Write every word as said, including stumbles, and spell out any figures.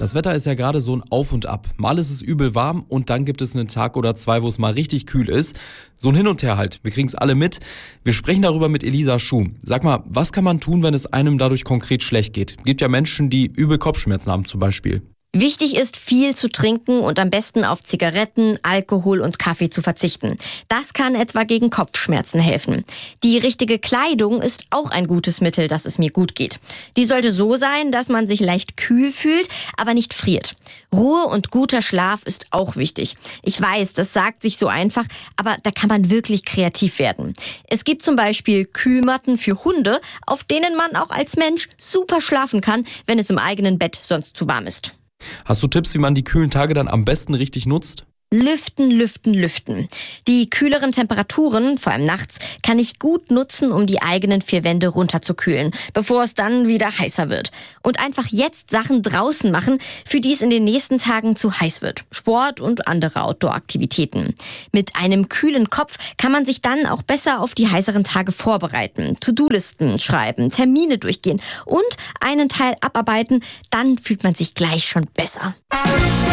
Das Wetter ist ja gerade so ein Auf und Ab. Mal ist es übel warm und dann gibt es einen Tag oder zwei, wo es mal richtig kühl ist. So ein Hin und Her halt. Wir kriegen es alle mit. Wir sprechen darüber mit Elisa Schuh. Sag mal, was kann man tun, wenn es einem dadurch konkret schlecht geht? Gibt ja Menschen, die übel Kopfschmerzen haben zum Beispiel. Wichtig ist, viel zu trinken und am besten auf Zigaretten, Alkohol und Kaffee zu verzichten. Das kann etwa gegen Kopfschmerzen helfen. Die richtige Kleidung ist auch ein gutes Mittel, dass es mir gut geht. Die sollte so sein, dass man sich leicht kühl fühlt, aber nicht friert. Ruhe und guter Schlaf ist auch wichtig. Ich weiß, das sagt sich so einfach, aber da kann man wirklich kreativ werden. Es gibt zum Beispiel Kühlmatten für Hunde, auf denen man auch als Mensch super schlafen kann, wenn es im eigenen Bett sonst zu warm ist. Hast du Tipps, wie man die kühlen Tage dann am besten richtig nutzt? Lüften, lüften, lüften. Die kühleren Temperaturen, vor allem nachts, kann ich gut nutzen, um die eigenen vier Wände runterzukühlen, bevor es dann wieder heißer wird. Und einfach jetzt Sachen draußen machen, für die es in den nächsten Tagen zu heiß wird. Sport und andere Outdoor-Aktivitäten. Mit einem kühlen Kopf kann man sich dann auch besser auf die heißeren Tage vorbereiten. To-Do-Listen schreiben, Termine durchgehen und einen Teil abarbeiten. Dann fühlt man sich gleich schon besser.